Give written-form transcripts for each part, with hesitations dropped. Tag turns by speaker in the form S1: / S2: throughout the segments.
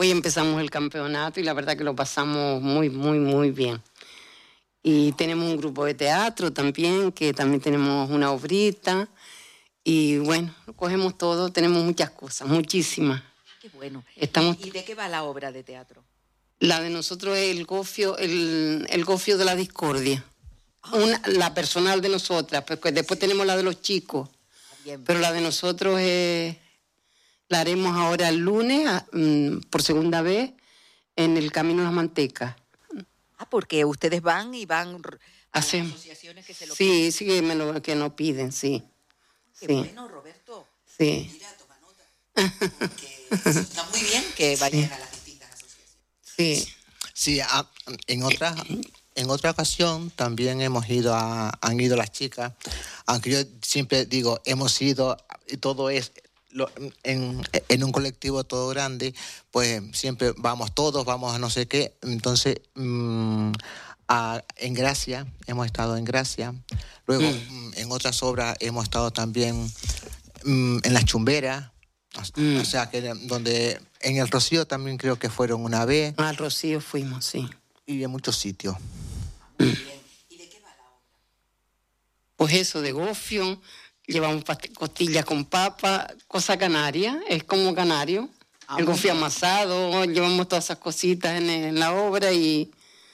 S1: Hoy empezamos el campeonato y la verdad que lo pasamos muy, muy, muy bien. Y tenemos un grupo de teatro también, que también tenemos una obrita. Y bueno, cogemos todo, tenemos muchas cosas, muchísimas.
S2: Qué bueno.
S1: Estamos...
S2: ¿Y de qué va la obra de teatro?
S1: La de nosotros es el gofio de la discordia. La personal de nosotras, porque después tenemos la de los chicos.
S2: Bien.
S1: Pero la de nosotros la haremos ahora el lunes, por segunda vez, en el Camino de las Mantecas.
S2: Porque ustedes van a las asociaciones que se lo piden.
S1: Sí, que nos piden, sí.
S2: Qué bueno, Roberto.
S1: Sí.
S2: Mira, toma nota. Porque está muy bien que vayan a las distintas asociaciones.
S1: Sí.
S3: Sí, en otra ocasión también han ido las chicas, aunque yo siempre digo, hemos ido, y todo es en un colectivo todo grande, pues siempre vamos todos, vamos a no sé qué. Entonces, en Gracia, hemos estado en Gracia. Luego, en otras obras hemos estado también en Las Chumberas. O sea, que donde en el Rocío también creo que fueron una vez.
S1: Al Rocío fuimos, sí.
S3: Y en muchos sitios.
S2: Muy bien. ¿Y de qué va la obra?
S1: Pues eso, de gofio, llevamos costillas con papa, cosa canaria, es como canario. El gofio amasado, llevamos todas esas cositas en la obra y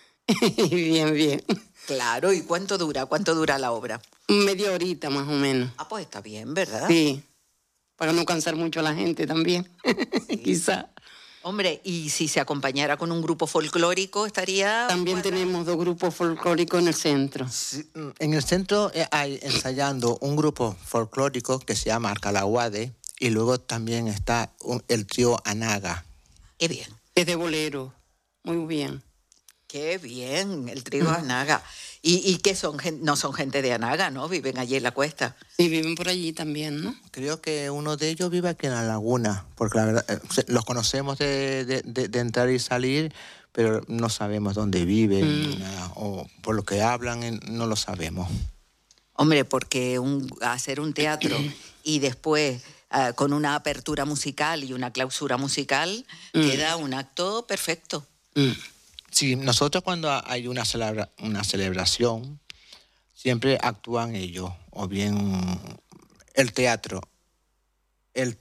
S1: bien.
S2: Claro, ¿y cuánto dura la obra?
S1: Media horita más o menos.
S2: Pues está bien, ¿verdad?
S1: Sí, para no cansar mucho a la gente también, sí. Quizá.
S2: Hombre, y si se acompañara con un grupo folclórico, estaría...
S1: También tenemos 2 grupos folclóricos en el centro.
S3: Sí, en el centro hay ensayando un grupo folclórico que se llama Arcalahuade, y luego también está el trío Anaga.
S2: Qué bien.
S1: Es de bolero, muy bien.
S2: Qué bien, el trío Anaga. ¿Y qué son? No son gente de Anaga, ¿no? Viven allí en la cuesta.
S1: Sí, viven por allí también, ¿no?
S3: Creo que uno de ellos vive aquí en la laguna, porque la verdad, los conocemos de entrar y salir, pero no sabemos dónde viven, o por lo que hablan, no lo sabemos.
S2: Hombre, porque hacer un teatro y después con una apertura musical y una clausura musical queda un acto perfecto.
S3: Sí, nosotros cuando hay una celebración, siempre actúan ellos, o bien el teatro, el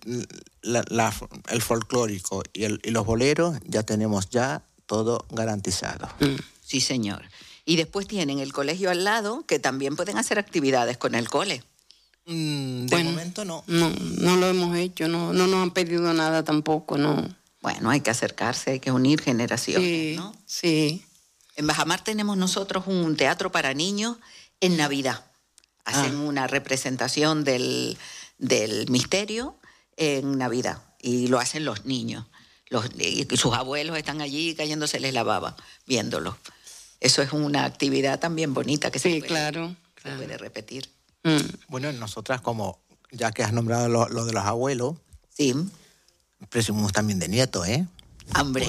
S3: folclórico y los boleros, ya tenemos todo garantizado.
S2: Sí, señor. Y después tienen el colegio al lado, que también pueden hacer actividades con el cole.
S3: De momento no.
S1: No lo hemos hecho, no nos han pedido nada tampoco, no.
S2: Bueno, hay que acercarse, hay que unir generaciones,
S1: sí,
S2: ¿no?
S1: Sí.
S2: En Bajamar tenemos nosotros un teatro para niños en Navidad. Hacen una representación del misterio en Navidad y lo hacen los niños. Y sus abuelos están allí cayéndoseles la baba viéndolo. Eso es una actividad también bonita que se puede repetir.
S3: Bueno, nosotras, como ya que has nombrado lo de los abuelos,
S2: sí,
S3: presumimos también de nietos, ¿eh?
S2: Hombre.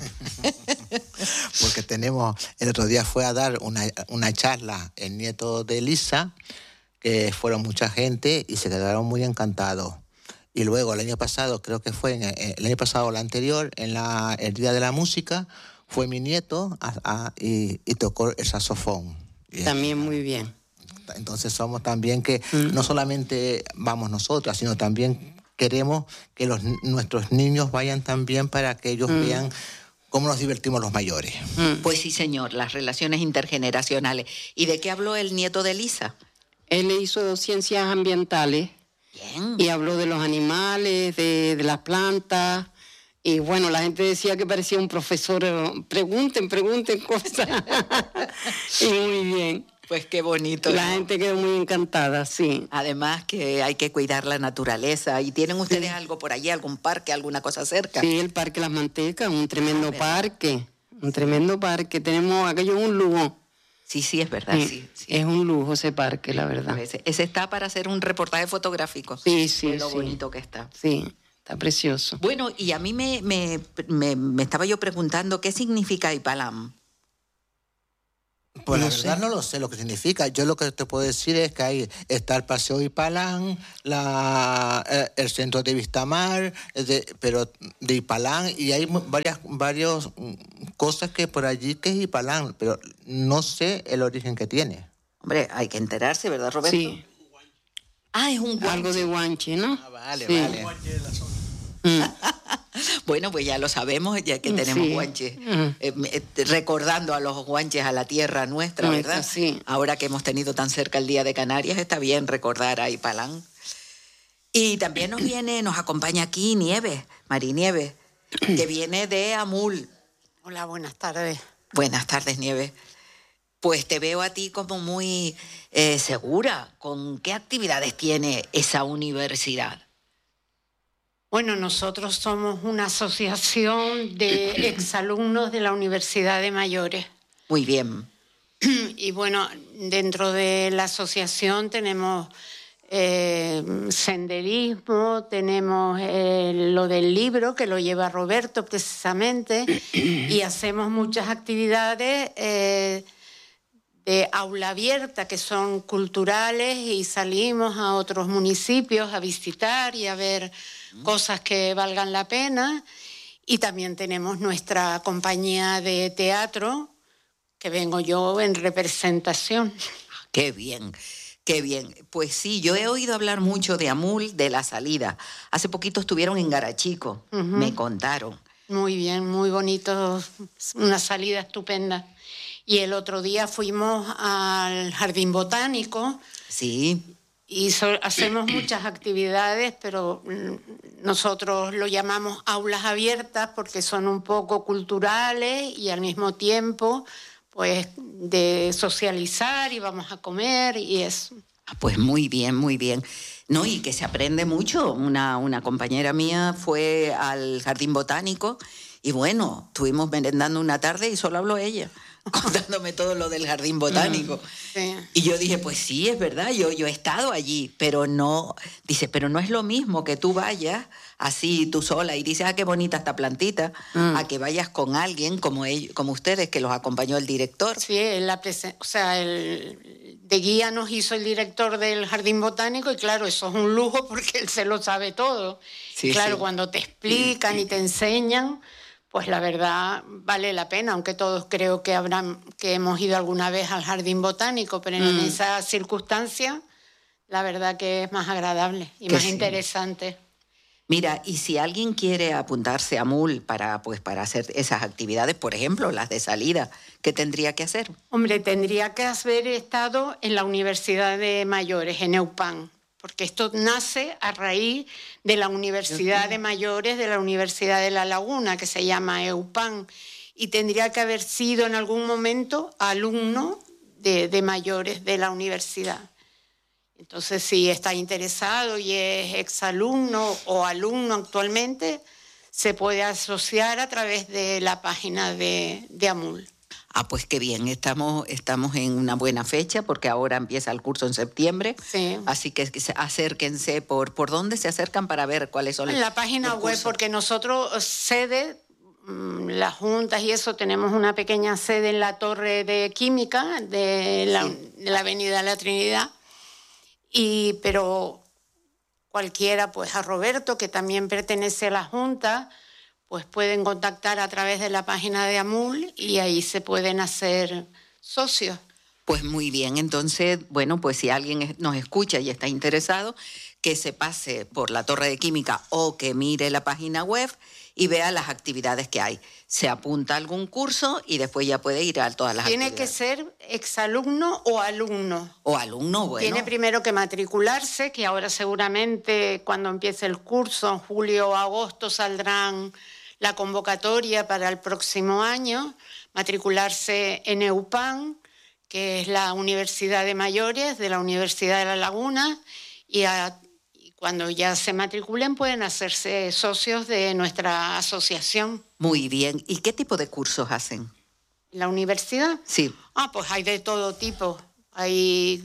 S3: Porque el otro día fue a dar una charla el nieto de Elisa, que fueron mucha gente y se quedaron muy encantados. Y luego el año pasado, creo que fue el año pasado o el anterior, el Día de la Música, fue mi nieto y tocó el saxofón.
S1: También muy bien.
S3: Entonces somos también que no solamente vamos nosotras, sino también queremos que nuestros niños vayan también para que ellos vean cómo nos divertimos los mayores.
S2: Pues sí, señor, las relaciones intergeneracionales. ¿Y de qué habló el nieto de Elisa?
S1: Él hizo ciencias ambientales.
S2: Bien.
S1: Y habló de los animales, de las plantas. Y bueno, la gente decía que parecía un profesor. Pregunten cosas. Y muy bien.
S2: Pues qué bonito.
S1: La gente quedó muy encantada, sí.
S2: Además que hay que cuidar la naturaleza. ¿Y tienen ustedes algo por allí, algún parque, alguna cosa cerca?
S1: Sí, el Parque Las Mantecas, un tremendo parque. Un tremendo parque. Tenemos aquello un lujo.
S2: Sí, es verdad. Sí.
S1: Es un lujo ese parque, la verdad.
S2: Ese está para hacer un reportaje fotográfico.
S1: Sí.
S2: Lo bonito que está.
S1: Sí, está precioso.
S2: Bueno, y a mí me estaba yo preguntando, ¿qué significa Ipalam?
S3: Pues
S1: No
S3: la verdad
S1: sé.
S3: no lo sé lo que significa. Yo lo que te puedo decir es que ahí está el Paseo Ipalán, el centro de Vistamar, pero de Ipalán, y hay varias cosas que por allí que es Ipalán, pero no sé el origen que tiene.
S2: Hombre, hay que enterarse, ¿verdad, Roberto?
S1: Sí,
S2: Ah, es un
S1: algo de
S2: guanche.
S1: guanche, ¿no?
S3: Ah, vale,
S1: Sí.
S3: vale.
S2: Bueno, pues ya lo sabemos, ya que tenemos
S1: Sí.
S2: guanches, recordando a los guanches a la tierra nuestra,
S1: Nuestra,
S2: ¿verdad?
S1: sí.
S2: Ahora que hemos tenido tan cerca el Día de Canarias, está bien recordar a Ipalán. Y también nos acompaña aquí Nieves, Marinieves, que viene de Amul.
S4: Hola, buenas tardes.
S2: Buenas tardes, Nieves. Pues te veo a ti como muy segura. ¿Con qué actividades tiene esa universidad?
S4: Bueno, nosotros somos una asociación de exalumnos de la Universidad de Mayores.
S2: Muy bien.
S4: Y bueno, dentro de la asociación tenemos senderismo, tenemos lo del libro, que lo lleva Roberto precisamente, y hacemos muchas actividades de aula abierta, que son culturales, y salimos a otros municipios a visitar y a ver cosas que valgan la pena. Y también tenemos nuestra compañía de teatro, que vengo yo en representación.
S2: Qué bien, qué bien. Pues sí, yo he oído hablar mucho de Amul, de la salida. Hace poquito estuvieron en Garachico, me contaron.
S4: Muy bien, muy bonito, una salida estupenda. Y el otro día fuimos al Jardín Botánico.
S2: Sí.
S4: Y hacemos muchas actividades, pero nosotros lo llamamos aulas abiertas porque son un poco culturales y al mismo tiempo pues de socializar, y vamos a comer y eso.
S2: Pues muy bien, muy bien. No, y que se aprende mucho. Una compañera mía fue al Jardín Botánico y bueno, estuvimos merendando una tarde y solo habló ella, contándome todo lo del Jardín Botánico.
S4: Sí.
S2: Y yo dije, pues sí, es verdad, yo he estado allí, pero no, dice, pero no es lo mismo que tú vayas así tú sola y dices, qué bonita esta plantita, a que vayas con alguien como ustedes, que los acompañó el director.
S4: Sí, de guía nos hizo el director del Jardín Botánico, y claro, eso es un lujo porque él se lo sabe todo.
S2: Sí,
S4: claro,
S2: sí.
S4: Cuando te explican y te enseñan, pues la verdad vale la pena, aunque todos creo que hemos ido alguna vez al Jardín Botánico, pero en esa circunstancia la verdad que es más agradable y
S2: Que
S4: más
S2: sí.
S4: interesante.
S2: Mira, y si alguien quiere apuntarse a MUL para hacer esas actividades, por ejemplo, las de salida, ¿qué tendría que hacer?
S4: Hombre, tendría que haber estado en la Universidad de Mayores, en EUPAM, porque esto nace a raíz de la Universidad de Mayores de la Universidad de La Laguna, que se llama EUPAM, y tendría que haber sido en algún momento alumno de mayores de la universidad. Entonces, si está interesado y es exalumno o alumno actualmente, se puede asociar a través de la página de AMUL.
S2: Pues qué bien, estamos en una buena fecha porque ahora empieza el curso en septiembre.
S4: Sí.
S2: Así que acérquense. ¿Por dónde se acercan para ver cuáles son
S4: En la página
S2: los
S4: web,
S2: cursos?
S4: porque nosotros las juntas y eso, tenemos una pequeña sede en la Torre de Química de la Avenida La Trinidad. Pero cualquiera, pues a Roberto, que también pertenece a la Junta, pues pueden contactar a través de la página de AMUL y ahí se pueden hacer socios.
S2: Pues muy bien, entonces, bueno, pues si alguien nos escucha y está interesado, que se pase por la Torre de Química o que mire la página web y vea las actividades que hay. Se apunta a algún curso y después ya puede ir a todas las
S4: Tiene
S2: actividades.
S4: que ser exalumno o alumno.
S2: O alumno, bueno.
S4: Tiene primero que matricularse, que ahora seguramente cuando empiece el curso, en julio o agosto, saldrán la convocatoria para el próximo año, matricularse en EUPAM, que es la Universidad de Mayores de la Universidad de La Laguna, y cuando ya se matriculen pueden hacerse socios de nuestra asociación.
S2: Muy bien. ¿Y qué tipo de cursos hacen?
S4: ¿La universidad?
S2: Sí.
S4: Pues hay de todo tipo. Hay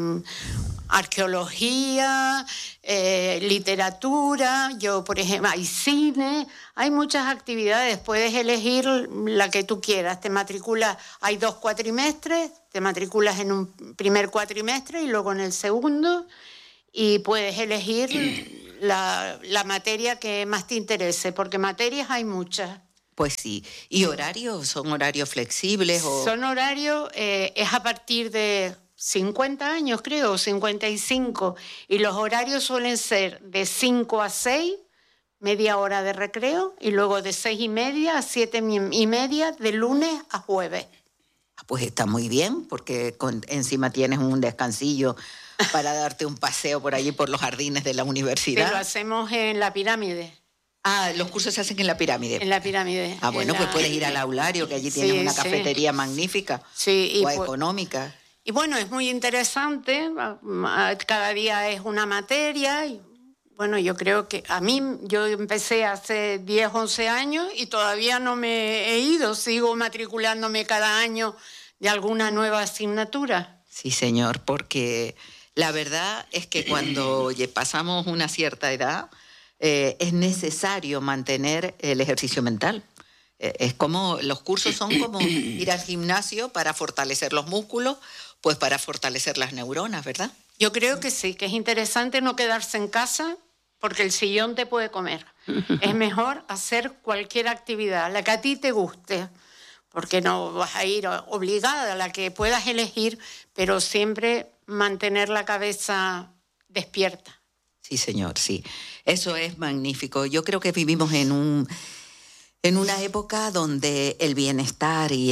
S4: arqueología, literatura, yo por ejemplo, hay cine, hay muchas actividades, puedes elegir la que tú quieras, te matriculas, hay 2 cuatrimestres, te matriculas en un primer cuatrimestre y luego en el segundo, y puedes elegir la materia que más te interese, porque materias hay muchas.
S2: Pues sí. ¿Y horarios? ¿Son horarios flexibles?
S4: Son horarios, es a partir de 50 años, creo, 55. Y los horarios suelen ser de 5 a 6, media hora de recreo, y luego de 6:30 a 7:30, de lunes a jueves.
S2: Pues está muy bien, porque encima tienes un descansillo para darte un paseo por allí, por los jardines de la universidad.
S4: Pero lo hacemos en la pirámide.
S2: Ah, los cursos se hacen en la pirámide.
S4: En la pirámide.
S2: Ah, bueno, pues puedes ir al aulario, que allí tienes una cafetería magnífica.
S4: Sí,
S2: o económica.
S4: Y bueno, es muy interesante. Cada día es una materia. Y bueno, yo creo que yo empecé hace 10, 11 años y todavía no me he ido. Sigo matriculándome cada año de alguna nueva asignatura.
S2: Sí, señor, porque la verdad es que cuando pasamos una cierta edad, es necesario mantener el ejercicio mental. Es como, los cursos son como ir al gimnasio para fortalecer los músculos, pues para fortalecer las neuronas, ¿verdad?
S4: Yo creo que sí, que es interesante no quedarse en casa porque el sillón te puede comer. Es mejor hacer cualquier actividad, la que a ti te guste, porque no vas a ir obligada, a la que puedas elegir, pero siempre mantener la cabeza despierta.
S2: Sí, señor, sí. Eso es magnífico. Yo creo que vivimos en una época donde el bienestar y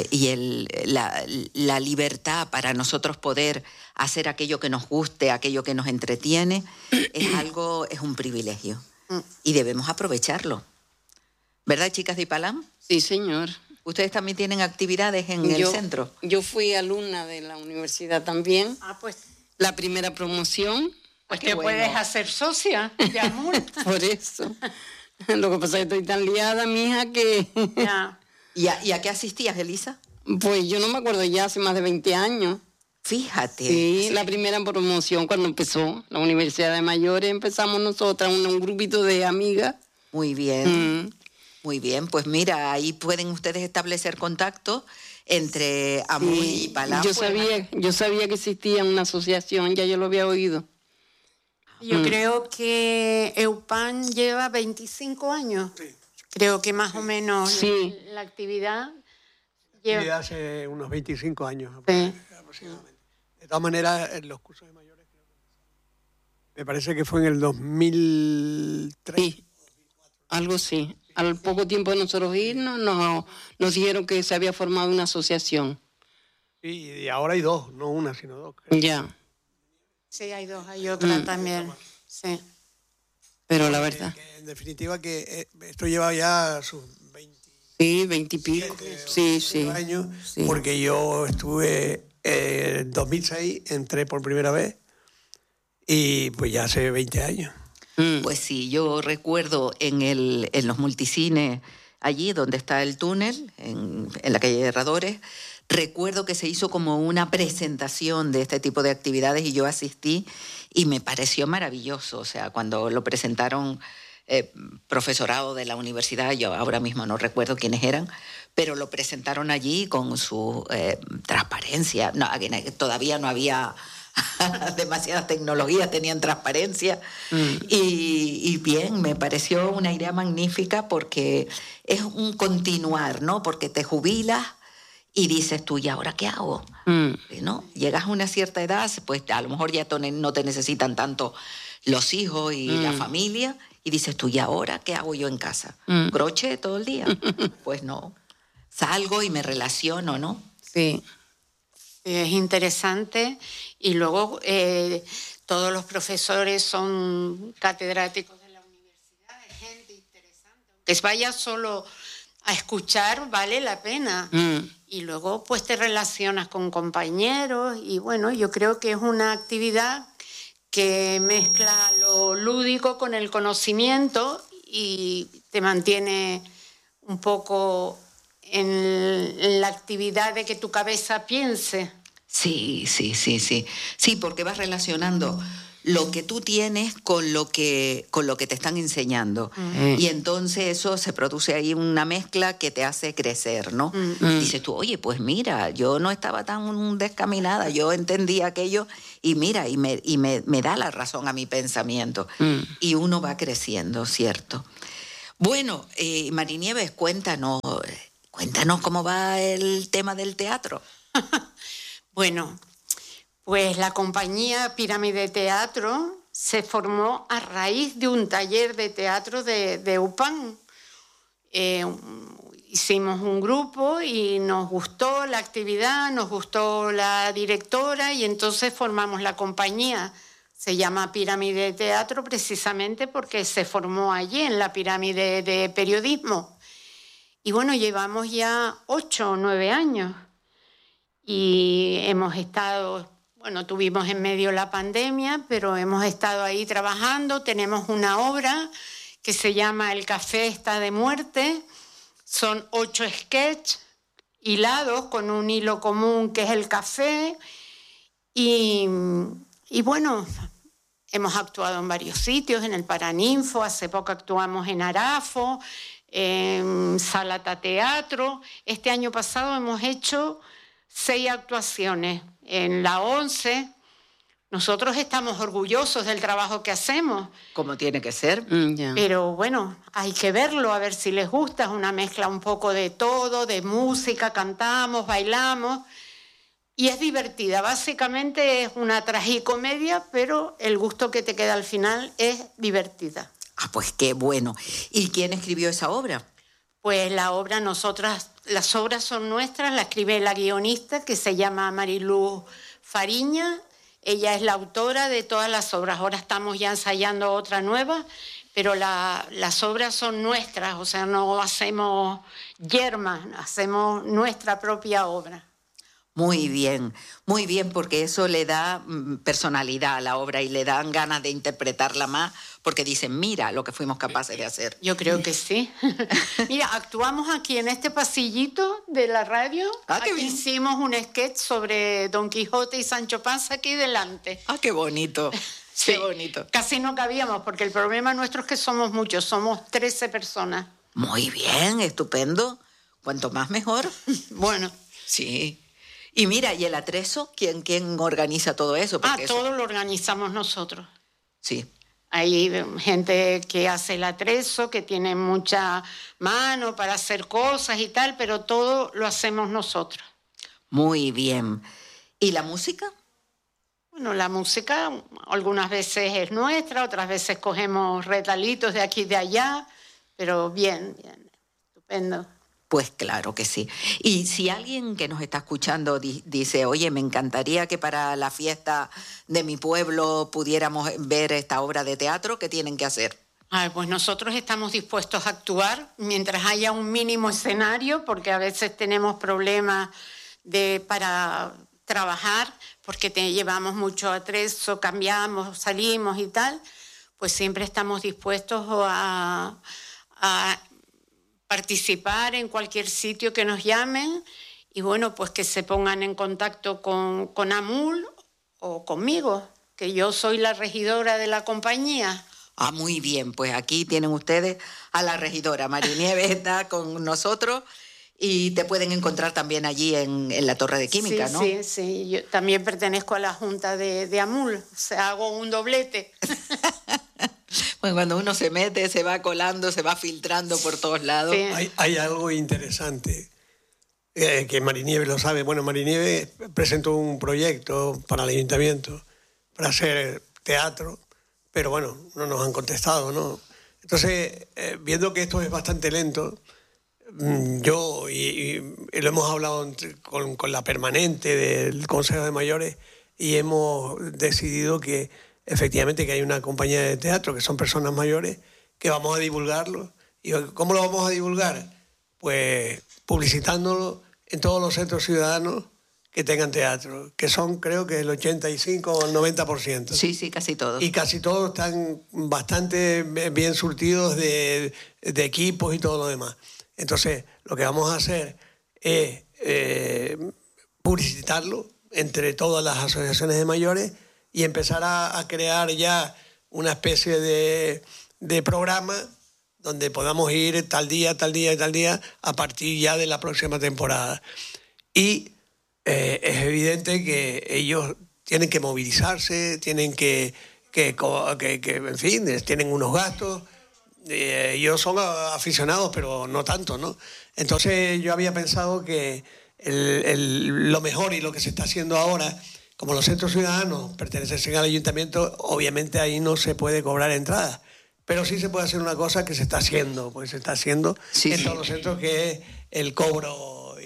S2: la libertad para nosotros poder hacer aquello que nos guste, aquello que nos entretiene, es un privilegio. Y debemos aprovecharlo. ¿Verdad, chicas de Ipalam?
S1: Sí, señor.
S2: ¿Ustedes también tienen actividades en el centro?
S1: Yo fui alumna de la universidad también.
S4: Pues
S1: la primera promoción.
S4: Pues te puedes hacer socia de amor.
S1: Por eso. Lo que pasa es que estoy tan liada, mija, que...
S4: Ya.
S2: ¿Y a qué asistías, Elisa?
S1: Pues yo no me acuerdo, ya hace más de 20 años.
S2: Fíjate.
S1: Sí, la primera promoción cuando empezó la Universidad de Mayores, empezamos nosotras, un grupito de amigas.
S2: Muy bien. Muy bien, pues mira, ahí pueden ustedes establecer contacto entre Amur y Ipalam.
S1: Yo sabía que existía una asociación, ya yo lo había oído.
S4: Yo creo que EUPAN lleva 25 años. Sí. Creo que más o menos la actividad lleva...
S5: Sí, hace unos 25 años aproximadamente. De todas maneras, en los cursos de mayores, me parece que fue en el 2003.
S1: Sí, algo sí. Al poco tiempo de nosotros irnos, nos dijeron que se había formado una asociación.
S5: Sí, y ahora hay 2, no una, sino 2. Creo.
S1: Ya.
S4: Sí, hay 2, hay otra también. Sí.
S1: Pero la verdad.
S5: Que en definitiva que esto lleva ya sus 20.
S1: Sí, 20 y pico. Sí.
S5: Años,
S1: sí.
S5: Porque yo estuve en 2006, entré por primera vez y pues ya hace 20 años.
S2: Pues sí, yo recuerdo en los multicines, allí donde está el túnel, en la calle de Herradores, recuerdo que se hizo como una presentación de este tipo de actividades y yo asistí y me pareció maravilloso. O sea, cuando lo presentaron profesorado de la universidad, yo ahora mismo no recuerdo quiénes eran, pero lo presentaron allí con su transparencia. No, todavía no había demasiadas tecnologías, tenían transparencia. Y bien, me pareció una idea magnífica porque es un continuar, ¿no? Porque te jubilas y dices tú, ¿y ahora qué hago? ¿No? Llegas a una cierta edad, pues a lo mejor ya no te necesitan tanto los hijos y la familia, y dices tú, ¿y ahora qué hago yo en casa? ¿Croche todo el día? Pues no. Salgo y me relaciono, ¿no?
S1: Sí.
S4: Es interesante. Y luego todos los profesores son catedráticos de la universidad, es gente interesante. Que vaya solo a escuchar vale la pena. Y luego pues te relacionas con compañeros y bueno, yo creo que es una actividad que mezcla lo lúdico con el conocimiento y te mantiene un poco en la actividad de que tu cabeza piense.
S2: Sí. Sí, porque vas relacionando lo que tú tienes con lo que te están enseñando. Y entonces eso se produce ahí una mezcla que te hace crecer, ¿no? Dices tú, oye, pues mira, yo no estaba tan descaminada, yo entendía aquello y mira, y me da la razón a mi pensamiento. Y uno va creciendo, ¿cierto? Bueno, Marinieves, cuéntanos cómo va el tema del teatro.
S4: Bueno, pues la compañía Pirámide Teatro se formó a raíz de un taller de teatro de UPAN. Hicimos un grupo y nos gustó la actividad, nos gustó la directora y entonces formamos la compañía. Se llama Pirámide Teatro precisamente porque se formó allí en la pirámide de periodismo. Y bueno, llevamos ya 8 o 9 años y hemos estado... Bueno, tuvimos en medio la pandemia, pero hemos estado ahí trabajando. Tenemos una obra que se llama El café está de muerte. Son 8 sketches hilados con un hilo común que es el café. Y bueno, hemos actuado en varios sitios, en el Paraninfo, hace poco actuamos en Arafo, en Salata Teatro. Este año pasado hemos hecho 6 actuaciones en la 11. Nosotros estamos orgullosos del trabajo que hacemos.
S2: Como tiene que ser.
S4: Pero bueno, hay que verlo, a ver si les gusta. Es una mezcla un poco de todo, de música, cantamos, bailamos. Y es divertida. Básicamente es una tragicomedia, pero el gusto que te queda al final es divertida.
S2: Ah, pues qué bueno. ¿Y quién escribió esa obra?
S4: Pues las obras son nuestras, la escribe la guionista que se llama Mariluz Fariña. Ella es la autora de todas las obras. Ahora estamos ya ensayando otra nueva, pero las obras son nuestras, o sea, no hacemos yermas, hacemos nuestra propia obra.
S2: Muy bien, porque eso le da personalidad a la obra y le dan ganas de interpretarla más, porque dicen, mira lo que fuimos capaces de hacer.
S4: Yo creo que sí. Mira, actuamos aquí en este pasillito de la radio.
S2: Qué bien.
S4: Hicimos un sketch sobre Don Quijote y Sancho Panza aquí delante.
S2: Qué bonito.
S4: Sí,
S2: qué bonito.
S4: Casi no cabíamos, porque el problema nuestro es que somos muchos, somos 13 personas.
S2: Muy bien, estupendo. Cuanto más mejor.
S4: Bueno.
S2: Sí. Y mira, ¿y el atrezo? ¿Quién organiza todo eso? Porque
S4: todo lo organizamos nosotros.
S2: Sí.
S4: Hay gente que hace el atrezo, que tiene mucha mano para hacer cosas y tal, pero todo lo hacemos nosotros.
S2: Muy bien. ¿Y la música?
S4: Bueno, la música algunas veces es nuestra, otras veces cogemos retalitos de aquí y de allá, pero bien, estupendo.
S2: Pues claro que sí. Y si alguien que nos está escuchando dice, oye, me encantaría que para la fiesta de mi pueblo pudiéramos ver esta obra de teatro, ¿qué tienen que hacer?
S4: Pues nosotros estamos dispuestos a actuar mientras haya un mínimo escenario, porque a veces tenemos problemas para trabajar, porque llevamos mucho atrezo, cambiamos, salimos y tal, pues siempre estamos dispuestos a participar en cualquier sitio que nos llamen y bueno, pues que se pongan en contacto con Amul o conmigo, que yo soy la regidora de la compañía.
S2: Muy bien, pues aquí tienen ustedes a la regidora. Marinieves está con nosotros y te pueden encontrar también allí en la Torre de Química,
S4: sí,
S2: ¿no?
S4: Sí, yo también pertenezco a la Junta de Amul, o sea, hago un doblete.
S2: Bueno, cuando uno se mete, se va colando, se va filtrando por todos lados.
S4: Sí.
S5: Hay algo interesante que Marinieves lo sabe. Bueno, Marinieves presentó un proyecto para el ayuntamiento para hacer teatro, pero bueno, no nos han contestado, ¿no? Entonces, viendo que esto es bastante lento, yo, y lo hemos hablado con la permanente del Consejo de Mayores, y hemos decidido que efectivamente que hay una compañía de teatro que son personas mayores, que vamos a divulgarlo. ¿Y cómo lo vamos a divulgar? Pues publicitándolo en todos los centros ciudadanos que tengan teatro, que son creo que el 85 o el 90%.
S2: Sí, casi todos.
S5: Y casi todos están bastante bien surtidos de equipos y todo lo demás. Entonces, lo que vamos a hacer es publicitarlo entre todas las asociaciones de mayores y empezar a crear ya una especie de programa donde podamos ir tal día, tal día y tal día a partir ya de la próxima temporada. Y es evidente que ellos tienen que movilizarse, tienen que en fin, tienen unos gastos. Ellos son aficionados, pero no tanto, ¿no? Entonces yo había pensado que lo mejor y lo que se está haciendo ahora, como los centros ciudadanos pertenecen al ayuntamiento, obviamente ahí no se puede cobrar entrada. Pero sí se puede hacer una cosa que se está haciendo, pues se está haciendo en todos los centros, que es el cobro,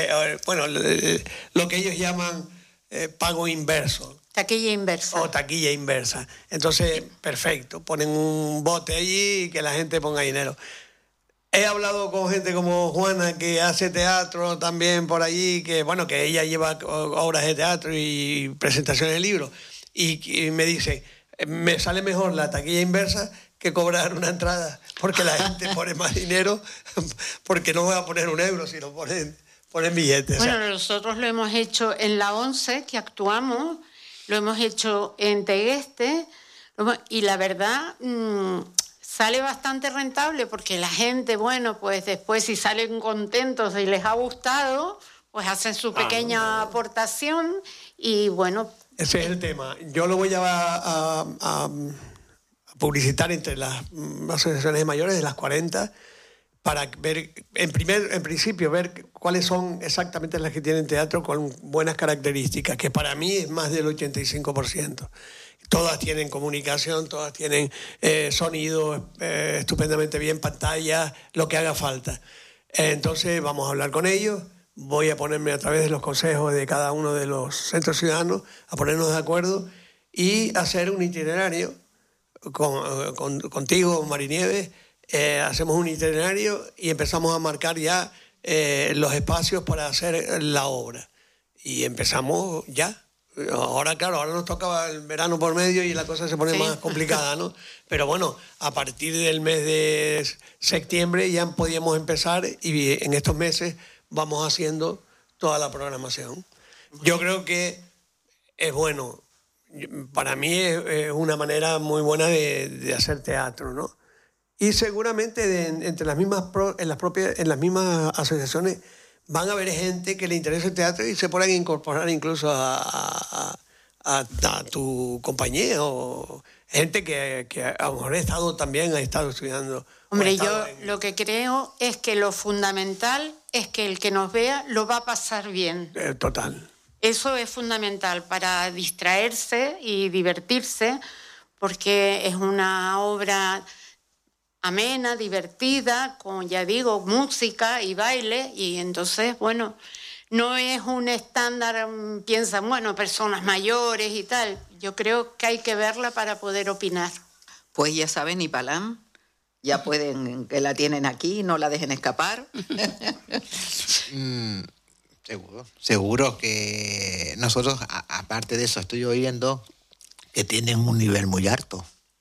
S5: lo que ellos llaman pago inverso.
S4: Taquilla inversa.
S5: O taquilla inversa. Entonces, perfecto, ponen un bote allí y que la gente ponga dinero. He hablado con gente como Juana, que hace teatro también por allí, que ella lleva obras de teatro y presentaciones de libros, y me dice, me sale mejor la taquilla inversa que cobrar una entrada, porque la gente pone más dinero, porque no va a poner un euro, sino ponen billetes.
S4: Bueno, nosotros lo hemos hecho en la 11, que actuamos, lo hemos hecho en Tegueste, y la verdad sale bastante rentable, porque la gente, pues después si salen contentos y les ha gustado, pues hacen su pequeña aportación y bueno.
S5: Ese es el tema. Yo lo voy a publicitar entre las asociaciones de mayores de las 40 para ver, en principio, ver cuáles son exactamente las que tienen teatro con buenas características, que para mí es más del 85%. Todas tienen comunicación, todas tienen sonido estupendamente bien, pantalla, lo que haga falta. Entonces vamos a hablar con ellos, voy a ponerme a través de los consejos de cada uno de los centros ciudadanos a ponernos de acuerdo y hacer un itinerario contigo, Marinieves. Hacemos un itinerario y empezamos a marcar ya los espacios para hacer la obra. Y empezamos ya. Ahora, claro, ahora nos toca el verano por medio y la cosa se pone más complicada, ¿no? Pero bueno, a partir del mes de septiembre ya podíamos empezar y en estos meses vamos haciendo toda la programación. Yo creo que es bueno. Para mí es una manera muy buena de hacer teatro, ¿no? Y seguramente entre las mismas en las mismas asociaciones van a haber gente que le interesa el teatro y se puedan incorporar incluso a tu compañía, o gente que a lo mejor ha estado estudiando.
S4: Hombre, yo lo que creo es que lo fundamental es que el que nos vea lo va a pasar bien.
S5: Total.
S4: Eso es fundamental para distraerse y divertirse, porque es una obra amena, divertida, con, ya digo, música y baile, y entonces, bueno, no es un estándar, piensan, personas mayores y tal. Yo creo que hay que verla para poder opinar.
S2: Pues ya saben, Ipalán, ya pueden, que la tienen aquí, no la dejen escapar.
S3: Seguro que nosotros, aparte de eso, estoy oyendo que tienen un nivel muy alto.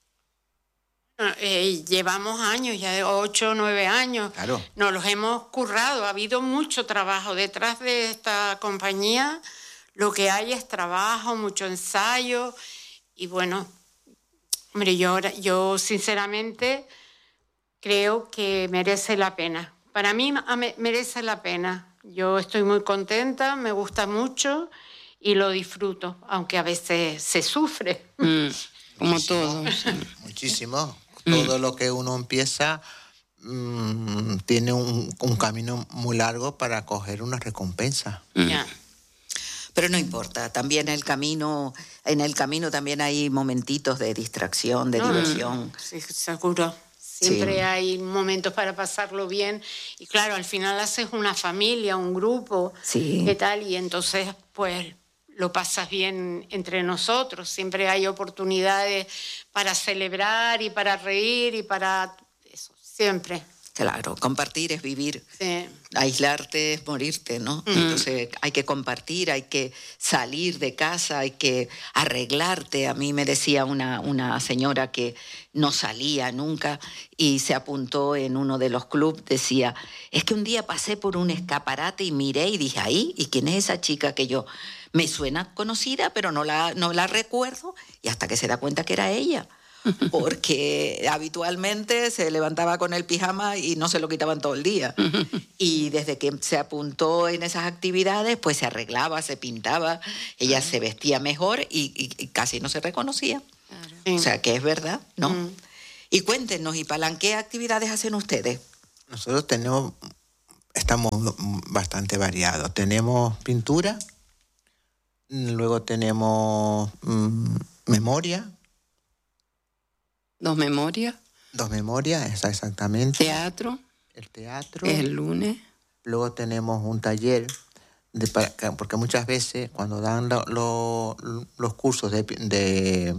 S4: Llevamos años, ya 8 o 9 años,
S3: claro.
S4: Nos los hemos currado, ha habido mucho trabajo detrás de esta compañía, lo que hay es trabajo, mucho ensayo, y bueno, hombre, yo sinceramente creo que merece la pena. Para mí merece la pena. Yo estoy muy contenta, me gusta mucho y lo disfruto, aunque a veces se sufre.
S1: Como todo.
S3: Muchísimo. Todo lo que uno empieza tiene un camino muy largo para coger una recompensa.
S4: Ya.
S2: Pero no importa, también en el camino también hay momentitos de distracción, de diversión.
S4: Sí, seguro. Siempre hay momentos para pasarlo bien. Y claro, al final haces una familia, un grupo, ¿qué tal? Y entonces, pues, lo pasas bien entre nosotros. Siempre hay oportunidades para celebrar y para reír y para eso, siempre.
S2: Claro, compartir es vivir.
S4: Sí.
S2: Aislarte es morirte, ¿no? Entonces hay que compartir, hay que salir de casa, hay que arreglarte. A mí me decía una señora que no salía nunca y se apuntó en uno de los clubes, decía, es que un día pasé por un escaparate y miré y dije, ahí, ¿y quién es esa chica que yo? Me suena conocida, pero no la recuerdo, y hasta que se da cuenta que era ella. Porque habitualmente se levantaba con el pijama y no se lo quitaban todo el día. Y desde que se apuntó en esas actividades, pues se arreglaba, se pintaba, ella se vestía mejor y casi no se reconocía.
S4: Sí.
S2: O sea, que es verdad, ¿no? Y cuéntenos, ¿y Palan, qué actividades hacen ustedes?
S3: Nosotros estamos bastante variados. Tenemos pintura, luego tenemos memoria.
S1: Dos memorias.
S3: Dos memorias, exactamente.
S1: Teatro.
S3: El teatro.
S1: Es el lunes.
S3: Luego tenemos un taller, porque muchas veces cuando dan los cursos de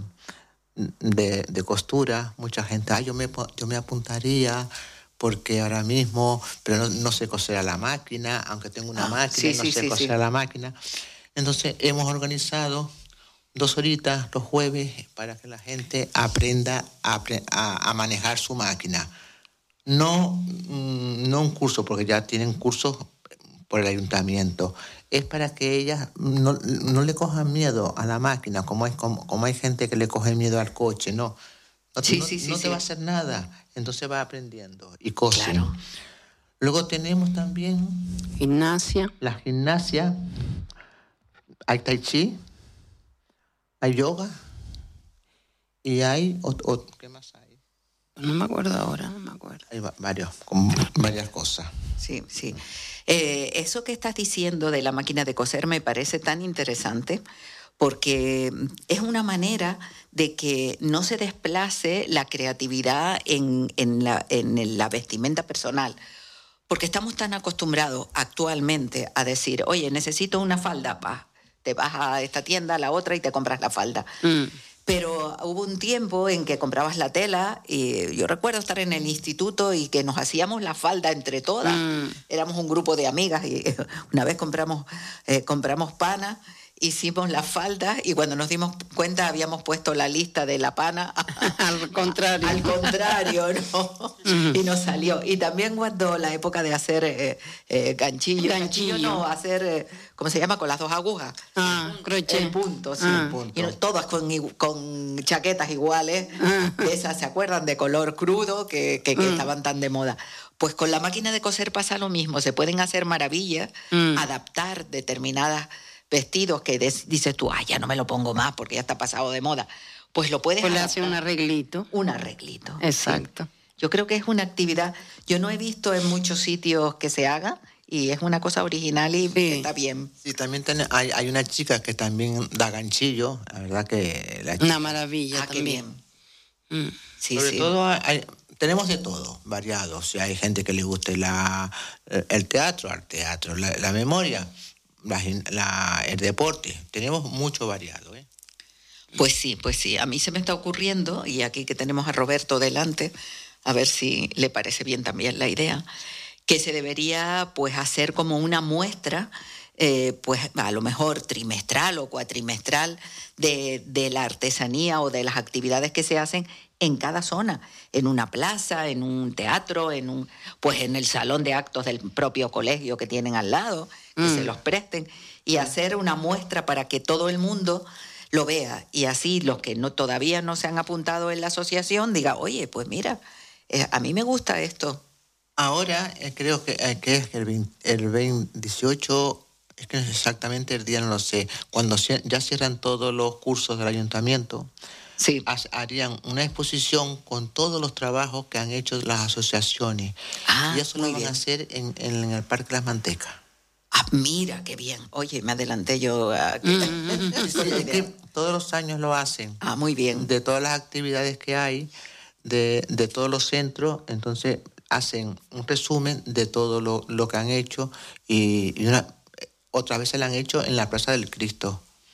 S3: costura, mucha gente, yo me apuntaría porque ahora mismo, pero no sé coser a la máquina, aunque tengo una máquina, no sé coser a la máquina. Entonces hemos organizado 2 horitas los jueves para que la gente aprenda a manejar su máquina. No un curso, porque ya tienen cursos por el ayuntamiento. Es para que ellas no le cojan miedo a la máquina, como hay gente que le coge miedo al coche, no. No te va a hacer nada, entonces va aprendiendo y cosen.
S2: Claro.
S3: Luego tenemos también
S1: Gimnasia.
S3: la gimnasia, hay tai chi, hay yoga y hay... ¿Qué más hay?
S1: No me acuerdo ahora, no me acuerdo.
S3: Hay varias cosas.
S2: Sí, sí. Eso que estás diciendo de la máquina de coser me parece tan interesante porque es una manera de que no se desplace la creatividad en la vestimenta personal. Porque estamos tan acostumbrados actualmente a decir, oye, necesito una falda, te vas a esta tienda, a la otra y te compras la falda. Pero hubo un tiempo en que comprabas la tela y yo recuerdo estar en el instituto y que nos hacíamos la falda entre todas. Éramos un grupo de amigas y una vez compramos pana, hicimos la falda y cuando nos dimos cuenta habíamos puesto la lista de la pana
S1: Al contrario.
S2: Al contrario, ¿no? Y nos salió. Y también cuando la época de hacer ganchillo no, hacer, ¿cómo se llama? Con las 2 agujas.
S1: Crochet.
S2: El punto, sí.
S3: punto.
S2: Y todas con chaquetas iguales. Esas, ¿se acuerdan? De color crudo que estaban tan de moda. Pues con la máquina de coser pasa lo mismo. Se pueden hacer maravillas, adaptar determinadas vestidos que dices tú, ya no me lo pongo más porque ya está pasado de moda. Pues lo puedes
S1: Pues le
S2: adaptar.
S1: hace un arreglito.
S2: Un arreglito.
S1: Exacto.
S2: Sí. Yo creo que es una actividad, yo no he visto en muchos sitios que se haga y es una cosa original y está bien.
S3: Sí, también hay una chica que también da ganchillo, la verdad que...
S1: Una maravilla
S2: Qué
S1: también.
S2: bien. Sí,
S3: Sobre
S2: sí.
S3: todo tenemos de todo, variado. Si hay gente que le guste el teatro, la memoria, el deporte. Tenemos mucho variado, ¿eh?
S2: Pues sí. A mí se me está ocurriendo, y aquí que tenemos a Roberto delante, a ver si le parece bien también la idea, que se debería pues hacer como una muestra, pues a lo mejor trimestral o cuatrimestral de la artesanía o de las actividades que se hacen en cada zona, en una plaza, en un teatro, pues en el salón de actos del propio colegio que tienen al lado, que se los presten, y hacer una muestra para que todo el mundo lo vea, y así los que todavía no se han apuntado en la asociación diga, oye, pues mira, a mí me gusta esto.
S3: Ahora creo que es el 18, es que exactamente el día no lo sé, cuando ya cierran todos los cursos del ayuntamiento,
S2: Sí.
S3: harían una exposición con todos los trabajos que han hecho las asociaciones. Y eso lo
S2: muy
S3: van
S2: bien.
S3: a hacer en el Parque Las Mantecas.
S2: Mira, qué bien. Oye, me adelanté yo.
S3: Sí, es que todos los años lo hacen.
S2: Muy bien.
S3: De todas las actividades que hay, de todos los centros, entonces hacen un resumen de todo lo que han hecho y otra vez se lo han hecho en la Plaza del Cristo.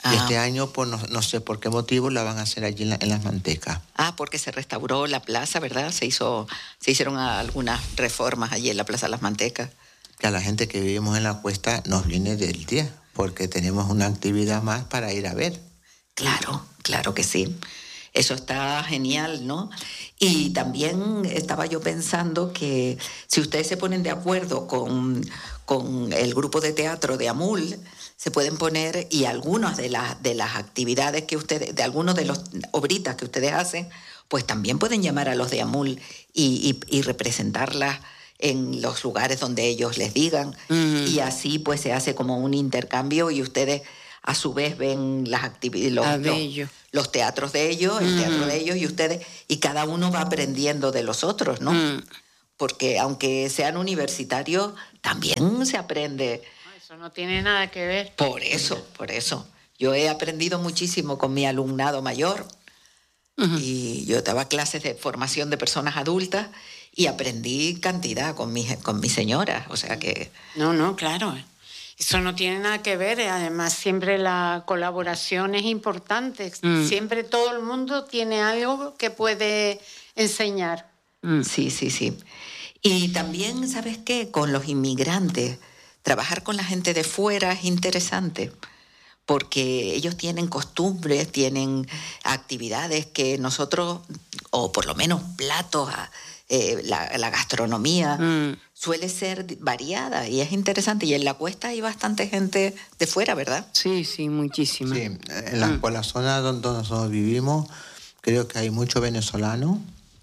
S3: Y este año, pues no sé por qué motivo, la van a hacer allí en Las Mantecas.
S2: Porque se restauró la plaza, ¿verdad? Se hicieron algunas reformas allí en la Plaza Las Mantecas.
S3: Que a la gente que vivimos en la cuesta nos viene del día, porque tenemos una actividad más para ir a ver.
S2: Claro que sí. Eso está genial, ¿no? Y también estaba yo pensando que si ustedes se ponen de acuerdo con el grupo de teatro de AMUL, se pueden poner, y algunas de las actividades que ustedes, de algunos de los obritas que ustedes hacen, pues también pueden llamar a los de AMUL y representarlas en los lugares donde ellos les digan. Y así pues se hace como un intercambio y ustedes a su vez ven las actividades, los teatros de ellos, el teatro de ellos, y ustedes, y cada uno va aprendiendo de los otros, ¿no? Porque aunque sean universitarios, también se aprende.
S4: Eso no tiene nada que ver.
S2: Por eso. Yo he aprendido muchísimo con mi alumnado mayor. Y yo daba clases de formación de personas adultas y aprendí cantidad con mi señora, o sea que...
S4: No, claro. Eso no tiene nada que ver, además siempre la colaboración es importante, siempre todo el mundo tiene algo que puede enseñar.
S2: Sí. Y también, ¿sabes qué? Con los inmigrantes, trabajar con la gente de fuera es interesante, porque ellos tienen costumbres, tienen actividades que nosotros, o por lo menos platos, la gastronomía suele ser variada y es interesante. Y en la cuesta hay bastante gente de fuera, ¿verdad?
S1: Sí, muchísima.
S3: Sí, por la zona donde nosotros vivimos, creo que hay mucho venezolano.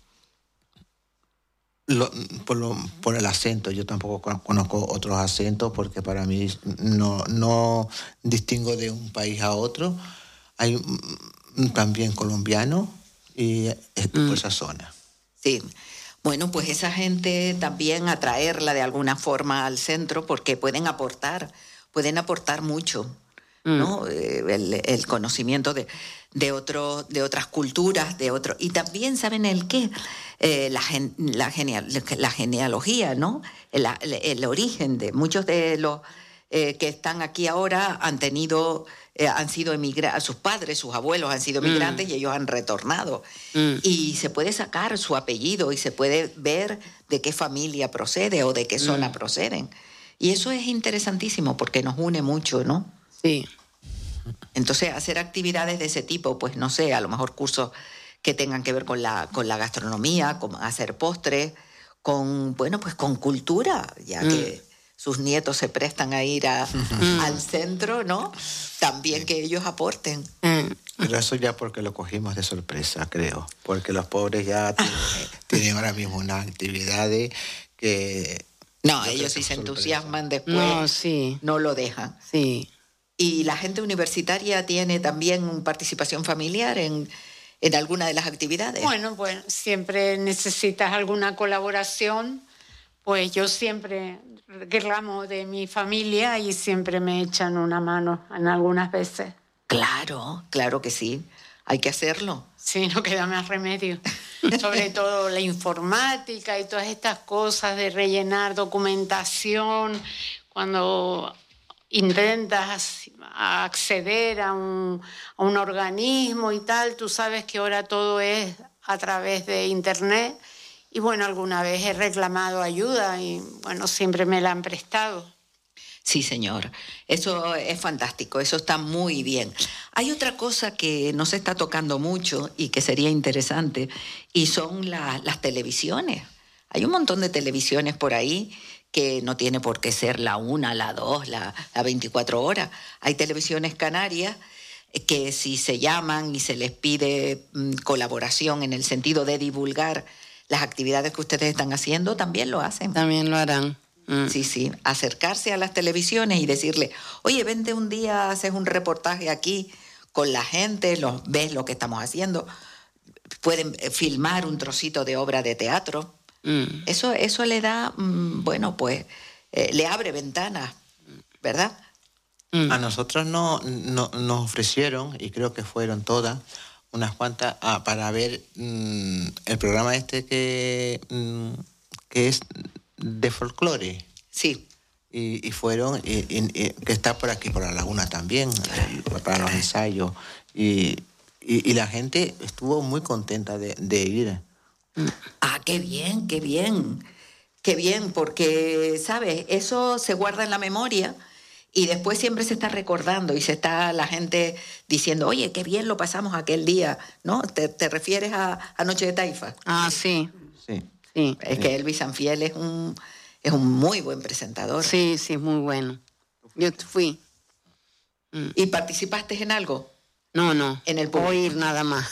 S3: Por el acento, yo tampoco conozco otros acentos porque para mí no distingo de un país a otro. Hay también colombianos y por esa zona.
S2: Sí. Bueno, pues esa gente también atraerla de alguna forma al centro porque pueden aportar mucho, ¿no? El conocimiento de otras culturas, y también saben el qué, la genealogía, ¿no? El origen de muchos de los que están aquí ahora han sido emigrantes, sus padres, sus abuelos han sido emigrantes y ellos han retornado. Y se puede sacar su apellido y se puede ver de qué familia procede o de qué zona proceden. Y eso es interesantísimo porque nos une mucho, ¿no?
S1: Sí.
S2: Entonces, hacer actividades de ese tipo, pues no sé, a lo mejor cursos que tengan que ver con la gastronomía, con hacer postres, con cultura, ya que sus nietos se prestan a ir al centro, ¿no? También que ellos aporten.
S3: Pero eso ya porque lo cogimos de sorpresa, creo. Porque los pobres ya tienen ahora mismo unas actividades que...
S2: No, ellos si se entusiasman después, no lo dejan.
S1: Sí.
S2: ¿Y la gente universitaria tiene también participación familiar en alguna de las actividades?
S4: Bueno, siempre necesitas alguna colaboración. Pues yo siempre reclamo de mi familia y siempre me echan una mano en algunas veces.
S2: Claro que sí. Hay que hacerlo.
S4: Sí, no queda más remedio. Sobre todo la informática y todas estas cosas de rellenar documentación, cuando intentas acceder a un organismo y tal, tú sabes que ahora todo es a través de Internet. Y bueno, alguna vez he reclamado ayuda y bueno, siempre me la han prestado.
S2: Sí, señor. Eso es fantástico, eso está muy bien. Hay otra cosa que nos está tocando mucho y que sería interesante, y son las televisiones. Hay un montón de televisiones por ahí que no tiene por qué ser la 1, la 2, la 24 horas. Hay televisiones canarias que si se llaman y se les pide colaboración en el sentido de divulgar las actividades que ustedes están haciendo, también lo hacen.
S1: También lo harán.
S2: Sí, acercarse a las televisiones y decirle, oye, vente un día, haces un reportaje aquí con la gente, ves lo que estamos haciendo, pueden filmar un trocito de obra de teatro. Eso le da, le abre ventanas, ¿verdad?
S3: A nosotros nos ofrecieron, y creo que fueron todas, unas cuantas, para ver el programa que es de folclore.
S2: Sí.
S3: y fueron, que está por aquí, por la laguna también, para los ensayos. Y la gente estuvo muy contenta de ir.
S2: Ah, qué bien, qué bien. Qué bien, porque, ¿sabes? Eso se guarda en la memoria y después siempre se está recordando y se está la gente diciendo, oye, qué bien lo pasamos aquel día, ¿no? ¿Te refieres a Noche de Taifa?
S1: Ah, sí.
S3: Sí.
S1: Sí.
S2: Es que Elvis Sanfiel es un muy buen presentador.
S1: Sí, sí, es muy bueno. Yo fui.
S2: ¿Y participaste en algo?
S1: No, no.
S2: En el público.
S1: Oír nada más.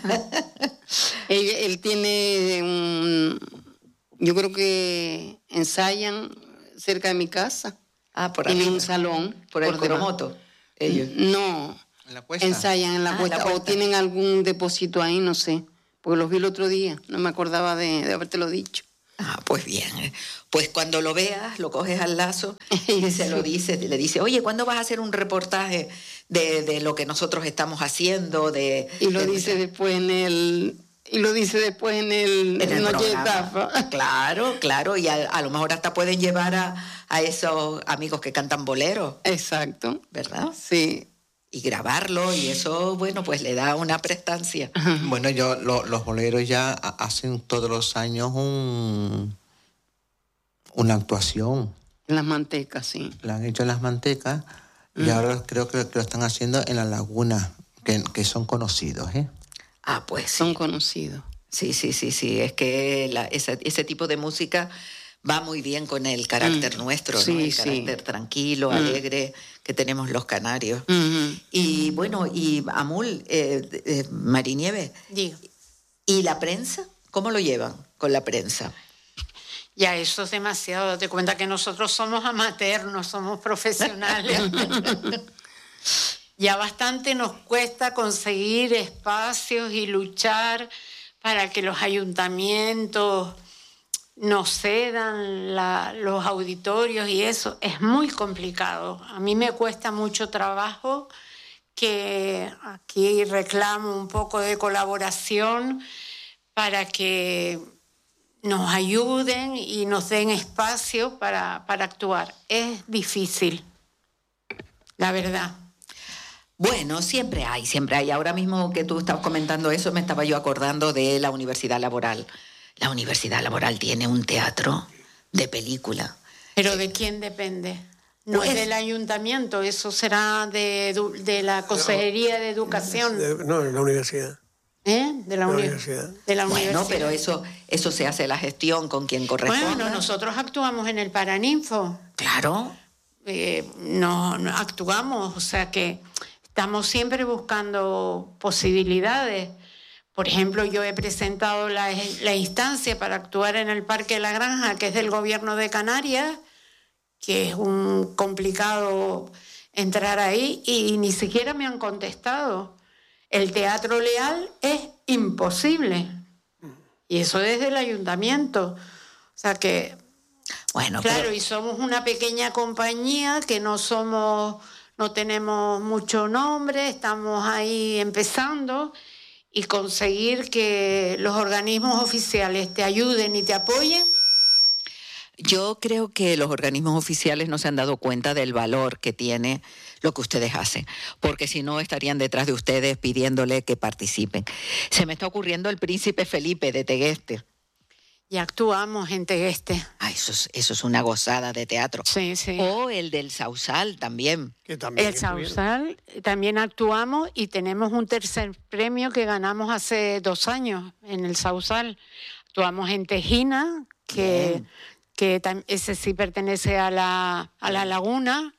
S1: él tiene yo creo que ensayan cerca de mi casa.
S2: Ah, por
S1: Tiene
S2: arriba.
S1: un salón.
S2: Por el
S1: debajo.
S2: Coromoto. Ellos.
S1: No.
S3: ¿En la puesta?
S1: Ensayan en la
S2: Ah,
S1: puesta.
S2: en la
S1: O
S2: puesta.
S1: tienen algún depósito ahí, no sé. Porque los vi el otro día. No me acordaba de habértelo dicho.
S2: Ah, pues bien. Pues cuando lo veas, lo coges al lazo y se lo dices, le dice, oye, ¿cuándo vas a hacer un reportaje de lo que nosotros estamos haciendo?
S1: Y lo dice después en el Noche de Taifa.
S2: Claro, y a lo mejor hasta pueden llevar a esos amigos que cantan boleros,
S1: Exacto.
S2: ¿verdad?
S1: Sí.
S2: Y grabarlo, y eso, bueno, pues le da una prestancia.
S3: Bueno, los boleros ya hacen todos los años una actuación.
S1: En las mantecas, sí.
S3: La han hecho en las mantecas y ahora creo que lo están haciendo en la laguna, que son conocidos, ¿eh?
S2: Ah, pues sí.
S1: Son conocidos.
S2: Sí. Es que ese tipo de música va muy bien con el carácter nuestro, ¿no?
S1: Sí,
S2: El carácter tranquilo, alegre que tenemos los canarios. Y bueno, y Amul, Marinieves,
S4: Digo.
S2: ¿y la prensa? ¿Cómo lo llevan con la prensa?
S4: Ya, eso es demasiado. Date cuenta que nosotros somos amateurs, no somos profesionales. Ya bastante nos cuesta conseguir espacios y luchar para que los ayuntamientos nos cedan los auditorios y eso. Es muy complicado. A mí me cuesta mucho trabajo, que aquí reclamo un poco de colaboración para que nos ayuden y nos den espacio para actuar. Es difícil, la verdad.
S2: Bueno, siempre hay. Ahora mismo que tú estabas comentando eso, me estaba yo acordando de la Universidad Laboral. La Universidad Laboral tiene un teatro de película.
S4: ¿Pero de quién depende? No
S2: Pues,
S4: es del ayuntamiento, eso será de la Consejería de Educación.
S5: No, en la universidad.
S4: ¿Eh? De la
S5: universidad.
S4: De la
S2: bueno,
S4: universidad.
S2: pero eso se hace la gestión con quien corresponde.
S4: Bueno, nosotros actuamos en el Paraninfo.
S2: Claro.
S4: No actuamos, o sea que estamos siempre buscando posibilidades. Por ejemplo, yo he presentado la instancia para actuar en el Parque de la Granja, que es del Gobierno de Canarias, que es un complicado entrar ahí, y ni siquiera me han contestado. El Teatro Leal es imposible. Y eso desde el ayuntamiento. O sea que,
S2: Bueno,
S4: claro,
S2: pero
S4: y somos una pequeña compañía que no tenemos mucho nombre, estamos ahí empezando, y conseguir que los organismos oficiales te ayuden y te apoyen.
S2: yo creo que los organismos oficiales no se han dado cuenta del valor que tiene lo que ustedes hacen, porque si no estarían detrás de ustedes pidiéndole que participen. Se me está ocurriendo el Príncipe Felipe de Tegueste.
S4: Y actuamos en Tegueste.
S2: Ah, eso es una gozada de teatro.
S4: Sí, sí.
S2: O el del Sausal también.
S5: Que también
S4: El
S5: estuvieron.
S4: Sausal también actuamos y tenemos un tercer premio que ganamos hace 2 años en el Sausal. Actuamos en Tejina, que ese sí pertenece a la laguna.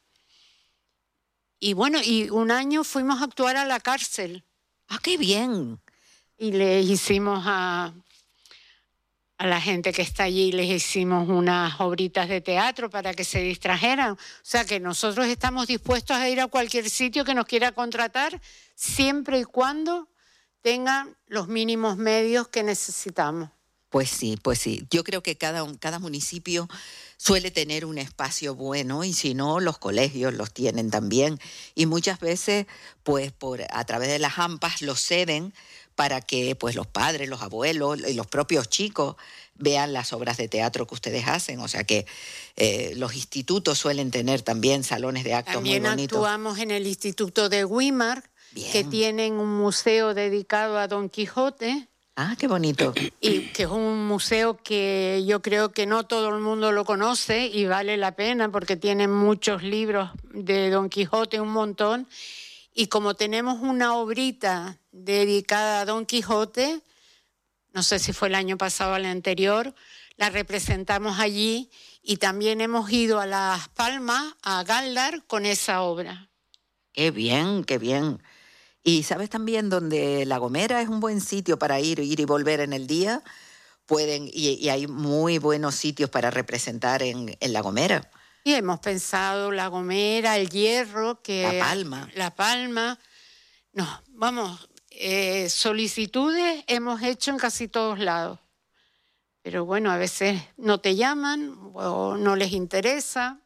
S4: Y bueno, y un año fuimos a actuar a la cárcel
S2: Ah, qué bien.
S4: y le hicimos a la gente que está allí, les hicimos unas obritas de teatro para que se distrajeran. O sea que nosotros estamos dispuestos a ir a cualquier sitio que nos quiera contratar, siempre y cuando tengan los mínimos medios que necesitamos.
S2: Pues sí. Yo creo que cada municipio suele tener un espacio bueno, y si no, los colegios los tienen también. Y muchas veces, pues a través de las AMPAs los ceden para que pues los padres, los abuelos y los propios chicos vean las obras de teatro que ustedes hacen. O sea que los institutos suelen tener también salones de actos
S4: también
S2: muy bonitos.
S4: Actuamos en el Instituto de Weimar, que tienen un museo dedicado a Don Quijote.
S2: Ah, qué bonito.
S4: Y que es un museo que yo creo que no todo el mundo lo conoce y vale la pena porque tienen muchos libros de Don Quijote, un montón. Y como tenemos una obrita dedicada a Don Quijote, no sé si fue el año pasado o el anterior, la representamos allí y también hemos ido a Las Palmas, a Galdar, con esa obra.
S2: Qué bien, qué bien. Y sabes también donde La Gomera es un buen sitio para ir y volver en el día. Y hay muy buenos sitios para representar en La Gomera.
S4: Y hemos pensado La Gomera, El Hierro, La Palma. No, vamos, solicitudes hemos hecho en casi todos lados. Pero bueno, a veces no te llaman o no les interesa.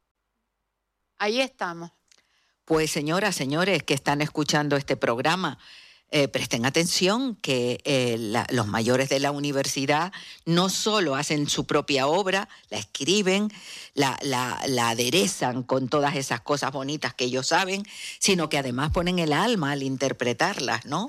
S4: Ahí estamos.
S2: Pues señoras, señores que están escuchando este programa, presten atención que los mayores de la universidad no solo hacen su propia obra, la escriben, la aderezan con todas esas cosas bonitas que ellos saben, sino que además ponen el alma al interpretarlas, ¿no?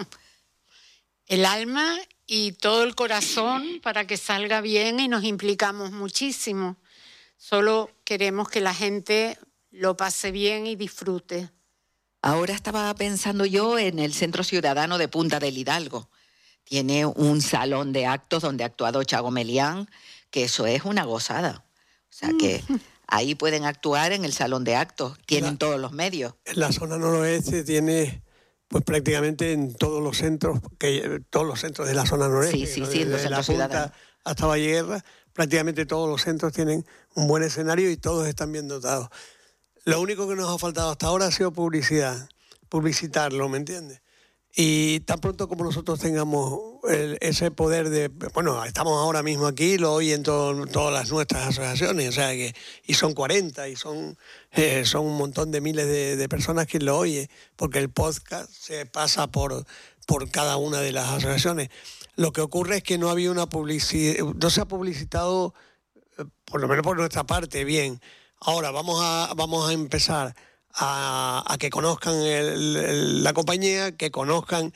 S4: El alma y todo el corazón para que salga bien y nos implicamos muchísimo. Solo queremos que la gente lo pase bien y disfrute.
S2: Ahora estaba pensando yo en el Centro Ciudadano de Punta del Hidalgo. Tiene un salón de actos donde ha actuado Chago Melián, que eso es una gozada. O sea que ahí pueden actuar en el salón de actos, tienen todos los medios.
S5: En la zona noroeste tiene pues prácticamente en todos los centros de la zona noroeste,
S2: sí,
S5: desde
S2: los
S5: la
S2: centros
S5: Punta
S2: ciudadanos
S5: hasta Valleguerra, prácticamente todos los centros tienen un buen escenario y todos están bien dotados. Lo único que nos ha faltado hasta ahora ha sido publicitarlo, ¿me entiendes? Y tan pronto como nosotros tengamos ese poder de... Bueno, estamos ahora mismo aquí, lo oyen todas las nuestras asociaciones, o sea que... Y son 40, y son un montón de miles de personas que lo oyen, porque el podcast se pasa por cada una de las asociaciones. Lo que ocurre es que no había una publicidad... No se ha publicitado, por lo menos por nuestra parte, bien. Ahora vamos a empezar a que conozcan la compañía, que conozcan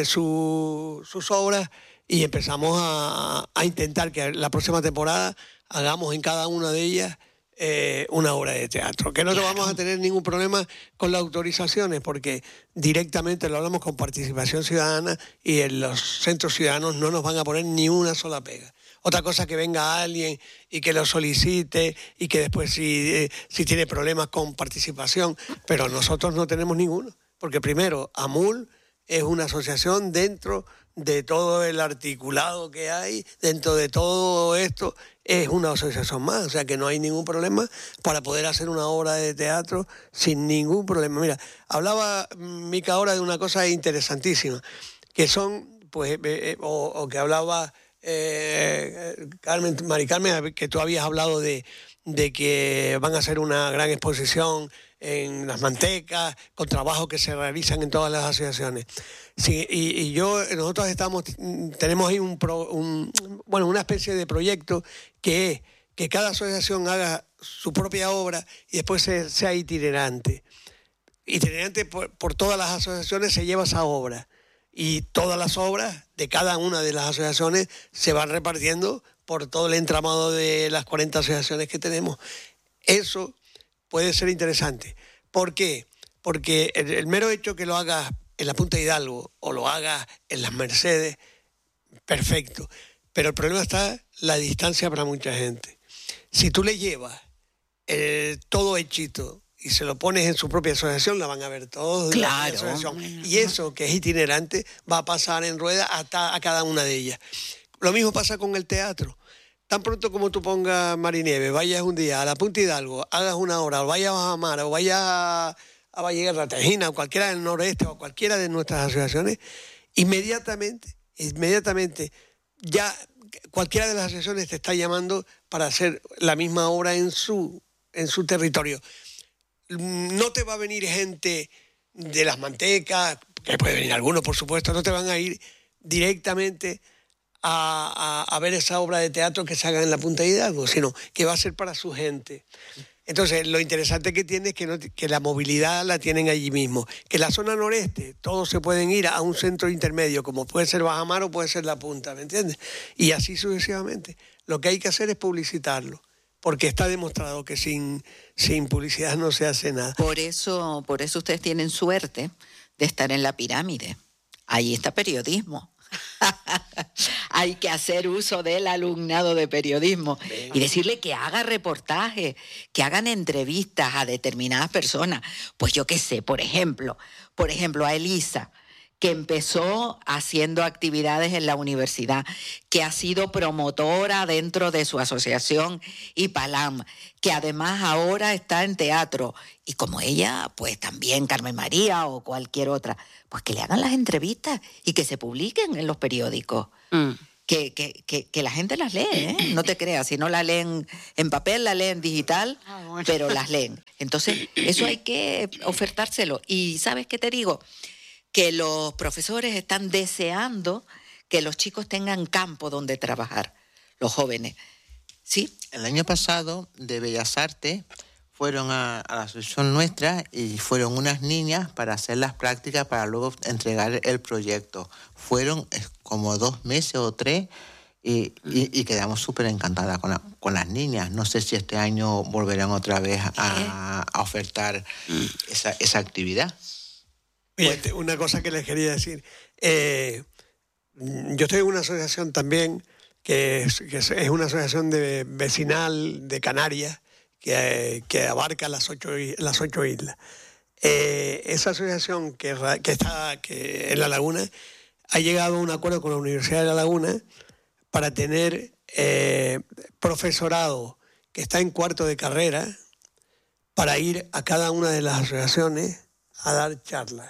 S5: sus obras y empezamos a intentar que la próxima temporada hagamos en cada una de ellas una obra de teatro. Que no vamos a tener ningún problema con las autorizaciones porque directamente lo hablamos con participación ciudadana y en los centros ciudadanos no nos van a poner ni una sola pega. Otra cosa que venga alguien y que lo solicite y que después si tiene problemas con participación, pero nosotros no tenemos ninguno, porque primero, AMUL es una asociación dentro de todo el articulado que hay, dentro de todo esto, es una asociación más, o sea que no hay ningún problema para poder hacer una obra de teatro sin ningún problema. Mira, hablaba Mica ahora de una cosa interesantísima, que son, pues, o que hablaba... Mari Carmen, que tú habías hablado de que van a hacer una gran exposición en Las Mantecas, con trabajos que se realizan en todas las asociaciones. Sí, nosotros tenemos ahí una especie de proyecto que es que cada asociación haga su propia obra y después sea itinerante. Itinerante por todas las asociaciones se lleva esa obra. Y todas las obras de cada una de las asociaciones se van repartiendo por todo el entramado de las 40 asociaciones que tenemos. Eso puede ser interesante. ¿Por qué? Porque el mero hecho que lo hagas en la Punta de Hidalgo o lo hagas en Las Mercedes, perfecto. Pero el problema está la distancia para mucha gente. Si tú le llevas todo hechito y se lo pones en su propia asociación, la van a ver todos.
S2: Claro.
S5: Y eso, que es itinerante, va a pasar en rueda a cada una de ellas. Lo mismo pasa con el teatro. Tan pronto como tú pongas Mari Nieves, vayas un día a la Punta Hidalgo, hagas una hora, o vayas a Bajamar, o vayas a Valleguerra, Tejina, o cualquiera del noreste, o cualquiera de nuestras asociaciones, inmediatamente, ya cualquiera de las asociaciones te está llamando para hacer la misma obra en su territorio. No te va a venir gente de Las Mantecas, que puede venir alguno, por supuesto, no te van a ir directamente a ver esa obra de teatro que se haga en la Punta de Hidalgo, sino que va a ser para su gente. Entonces, lo interesante que tiene es que la movilidad la tienen allí mismo. Que la zona noreste, todos se pueden ir a un centro intermedio, como puede ser Bajamar o puede ser La Punta, ¿me entiendes? Y así sucesivamente. Lo que hay que hacer es publicitarlo, porque está demostrado que sin publicidad no se hace nada.
S2: Por eso ustedes tienen suerte de estar en la pirámide. Ahí está periodismo. Hay que hacer uso del alumnado de periodismo y decirle que haga reportajes, que hagan entrevistas a determinadas personas. Pues yo qué sé, por ejemplo, a Elisa, que empezó haciendo actividades en la universidad, que ha sido promotora dentro de su asociación IPALAM, que además ahora está en teatro, y como ella, pues también Carmen María o cualquier otra, pues que le hagan las entrevistas y que se publiquen en los periódicos. Que la gente las lee, ¿eh? No te creas, si no la leen en papel, la leen digital, pero las leen. Entonces, eso hay que ofertárselo. Y ¿sabes qué te digo? Que los profesores están deseando que los chicos tengan campo donde trabajar, los jóvenes. ¿Sí?
S3: El año pasado, de Bellas Artes, fueron a la asociación nuestra y fueron unas niñas para hacer las prácticas para luego entregar el proyecto. Fueron como 2 meses o 3 y quedamos súper encantadas con las niñas. No sé si este año volverán otra vez a ofertar esa actividad.
S5: Oye, una cosa que les quería decir. Yo estoy en una asociación también que es una asociación vecinal de Canarias que abarca las 8 islas. Esa asociación que está en La Laguna ha llegado a un acuerdo con la Universidad de La Laguna para tener profesorado que está en 4º de carrera para ir a cada una de las asociaciones a dar charlas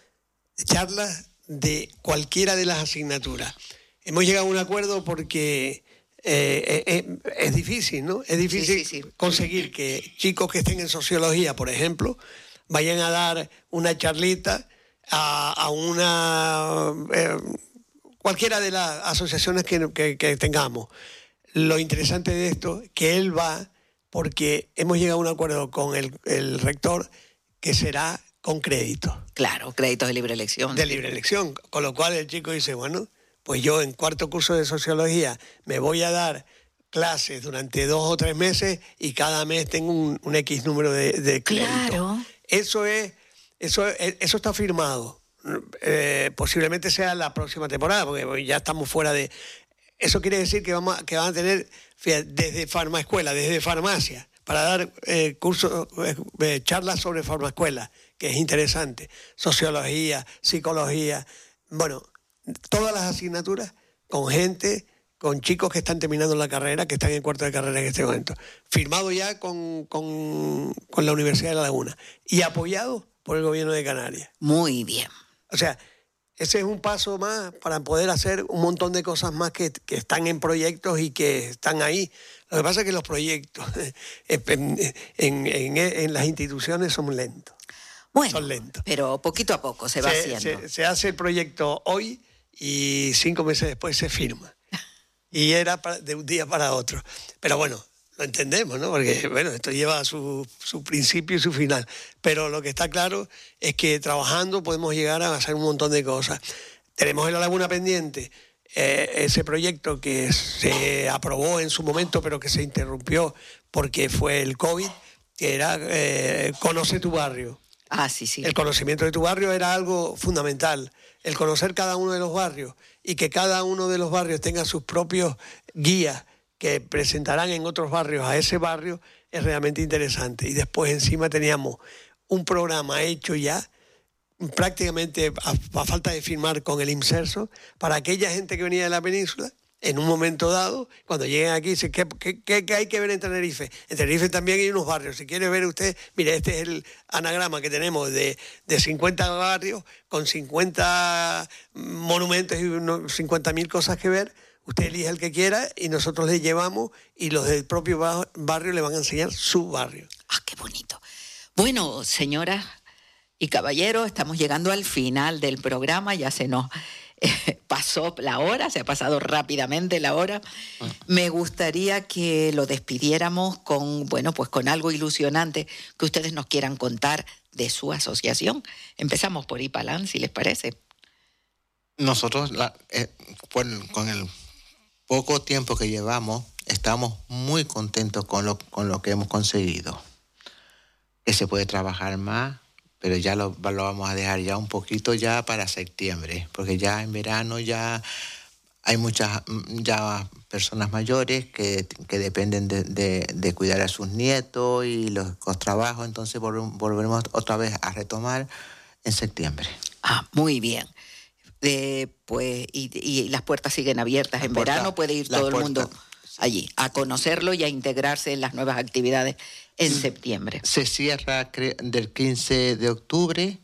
S5: de cualquiera de las asignaturas. Hemos llegado a un acuerdo porque es difícil, ¿no? Es difícil conseguir que chicos que estén en sociología, por ejemplo, vayan a dar una charlita a una cualquiera de las asociaciones que tengamos. Lo interesante de esto es que él va porque hemos llegado a un acuerdo con el rector que será con crédito.
S2: Claro, créditos de libre elección.
S5: De libre elección, con lo cual el chico dice, bueno, pues yo en 4º curso de sociología me voy a dar clases durante 2 o 3 meses y cada mes tengo un X número de crédito. Claro. Eso está firmado. Posiblemente sea la próxima temporada, porque ya estamos fuera de... Eso quiere decir que van a tener, fíjate, desde farmaescuela, desde farmacia, para dar cursos, charlas sobre farmaescuela, que es interesante, sociología, psicología, bueno, todas las asignaturas con chicos que están terminando la carrera, que están en 4º de carrera en este momento, firmado ya con la Universidad de La Laguna y apoyado por el gobierno de Canarias.
S2: Muy bien.
S5: O sea, ese es un paso más para poder hacer un montón de cosas más que están en proyectos y que están ahí. Lo que pasa es que los proyectos en las instituciones son lentos.
S2: Bueno,
S5: son lentos.
S2: Pero poquito a poco se va haciendo.
S5: Se hace el proyecto hoy y 5 meses después se firma. Y era de un día para otro. Pero bueno, lo entendemos, ¿no? Porque bueno, esto lleva su principio y su final. Pero lo que está claro es que trabajando podemos llegar a hacer un montón de cosas. Tenemos en La Laguna pendiente ese proyecto que se aprobó en su momento, pero que se interrumpió porque fue el COVID, que era Conoce tu barrio.
S2: Ah, sí, sí.
S5: El conocimiento de tu barrio era algo fundamental. El conocer cada uno de los barrios y que cada uno de los barrios tenga sus propios guías que presentarán en otros barrios a ese barrio es realmente interesante. Y después encima teníamos un programa hecho ya, prácticamente a falta de firmar con el IMSERSO, para aquella gente que venía de la península, en un momento dado, cuando lleguen aquí, dicen, ¿qué hay que ver en Tenerife? En Tenerife también hay unos barrios. Si quiere ver usted, mire, este es el anagrama que tenemos de 50 barrios, con 50 monumentos y 50.000 cosas que ver. Usted elige el que quiera y nosotros le llevamos y los del propio barrio le van a enseñar su barrio.
S2: ¡Ah, qué bonito! Bueno, señoras y caballeros, estamos llegando al final del programa, ya se nos pasó la hora, se ha pasado rápidamente la hora. Me gustaría que lo despidiéramos con, bueno, pues con algo ilusionante que ustedes nos quieran contar de su asociación. Empezamos por Ipalán, si les parece.
S3: Nosotros, con el poco tiempo que llevamos, estamos muy contentos con lo que hemos conseguido. Que se puede trabajar más, pero ya lo vamos a dejar ya un poquito ya para septiembre, porque ya en verano ya hay muchas ya personas mayores que dependen de cuidar a sus nietos y los trabajos, entonces volveremos otra vez a retomar en septiembre.
S2: Muy bien. Pues, y las puertas siguen abiertas en verano, puede ir todo el mundo allí a conocerlo y a integrarse en las nuevas actividades en septiembre.
S3: Se cierra del 15 de octubre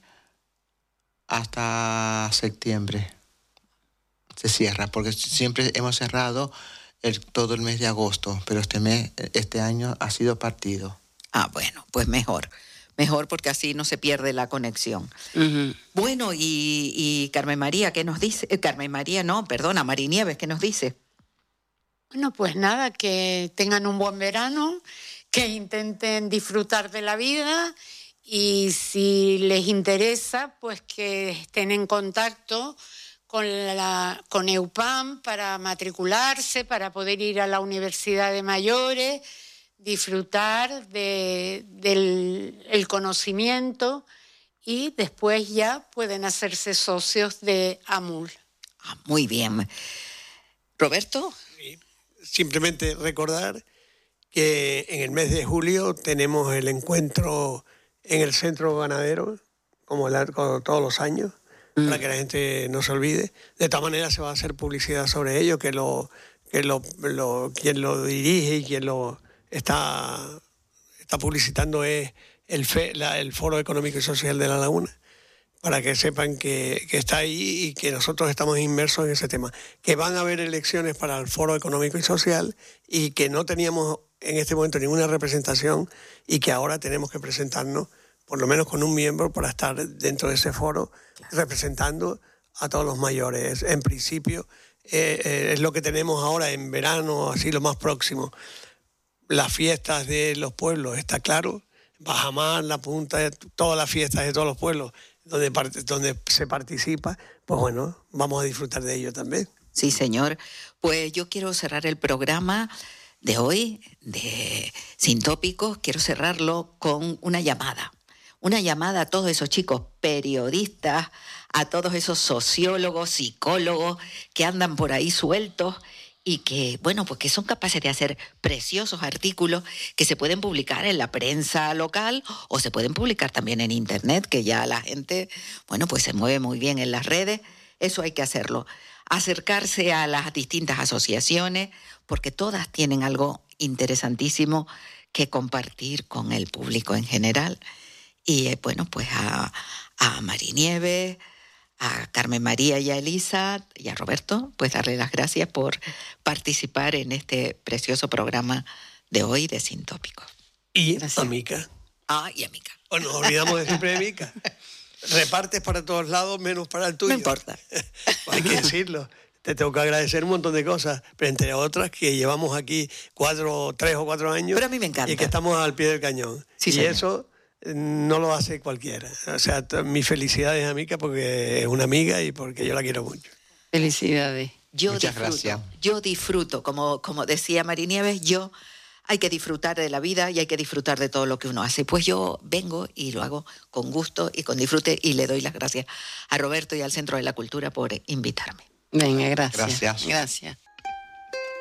S3: hasta septiembre. Se cierra, porque siempre hemos cerrado todo el mes de agosto, pero este año ha sido partido.
S2: Bueno, pues mejor porque así no se pierde la conexión.
S1: Uh-huh.
S2: Bueno, y Carmen María, ¿qué nos dice? Mari Nieves, ¿qué nos dice?
S4: Bueno, pues nada, que tengan un buen verano, que intenten disfrutar de la vida y si les interesa, pues que estén en contacto con EUPAM para matricularse, para poder ir a la Universidad de Mayores, disfrutar del conocimiento y después ya pueden hacerse socios de AMUL.
S2: Muy bien. ¿Roberto?
S5: Simplemente recordar que en el mes de julio tenemos el encuentro en el Centro Ganadero, como todos los años, para que la gente no se olvide. De todas maneras se va a hacer publicidad sobre ello, quien lo dirige y quien lo está publicitando es el Foro Económico y Social de La Laguna, para que sepan que está ahí y que nosotros estamos inmersos en ese tema. Que van a haber elecciones para el Foro Económico y Social y que no teníamos en este momento ninguna representación y que ahora tenemos que presentarnos, por lo menos con un miembro, para estar dentro de ese foro, representando a todos los mayores. En principio, es lo que tenemos ahora en verano, así lo más próximo. Las fiestas de los pueblos, está claro, Bajamar, La Punta, todas las fiestas de todos los pueblos donde se participa, pues bueno, vamos a disfrutar de ello también.
S2: Sí, señor. Pues yo quiero cerrar el programa de hoy, de Sin Tópicos, quiero cerrarlo con una llamada a todos esos chicos periodistas, a todos esos sociólogos, psicólogos que andan por ahí sueltos y que, bueno, pues que son capaces de hacer preciosos artículos que se pueden publicar en la prensa local o se pueden publicar también en internet, que ya la gente, bueno, pues se mueve muy bien en las redes. Eso hay que hacerlo. Acercarse a las distintas asociaciones, porque todas tienen algo interesantísimo que compartir con el público en general. Y bueno, pues a Mari Nieves, a Carmen María y a Elisa y a Roberto, pues darle las gracias por participar en este precioso programa de hoy de Sin Tópicos.
S5: Y gracias. A Mica.
S2: Y a Mica.
S5: O nos olvidamos de siempre de Mica. Repartes para todos lados menos para el tuyo.
S2: No importa.
S5: Hay que decirlo. Te tengo que agradecer un montón de cosas, pero entre otras que llevamos aquí 3 o 4 años.
S2: Pero a mí me encanta.
S5: Y que estamos al pie del cañón.
S2: Sí,
S5: y señor. Eso no lo hace cualquiera. O sea, mis felicidades a Mica porque es una amiga y porque yo la quiero mucho.
S1: Felicidades.
S3: Muchas gracias.
S2: Yo disfruto, como decía Mari Nieves, hay que disfrutar de la vida y hay que disfrutar de todo lo que uno hace. Pues yo vengo y lo hago con gusto y con disfrute y le doy las gracias a Roberto y al Centro de la Cultura por invitarme.
S1: Venga, gracias.
S3: Gracias.
S1: Gracias.